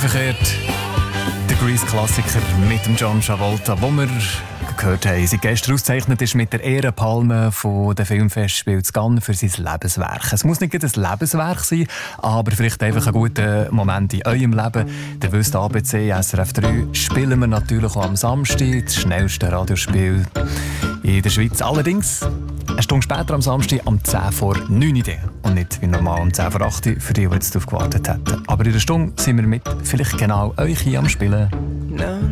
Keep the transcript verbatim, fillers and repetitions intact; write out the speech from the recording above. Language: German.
verkehrt. Der Grease-Klassiker mit dem John Travolta, wo wir gehört haben, seit gestern ausgezeichnet ist mit der Ehrenpalme von den Filmfestspielen zu Cannes für sein Lebenswerk. Es muss nicht ein Lebenswerk sein, aber vielleicht einfach ein guter Moment in eurem Leben. Ihr wisst, A B C, S R F drei spielen wir natürlich auch am Samstag, das schnellste Radiospiel in der Schweiz. Allerdings eine Stunde später am Samstag um zehn vor neun Uhr und nicht wie normal um zehn vor acht Uhr, für die, die jetzt darauf gewartet hätten. Aber in der Stunde sind wir mit vielleicht genau euch hier am Spielen. No.